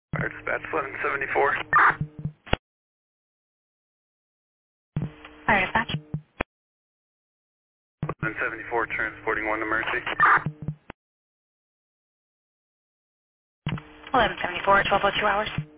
Fire dispatch 1174. Fire dispatch. 1174 transporting 1 to Mercy. 1174, 1202 hours.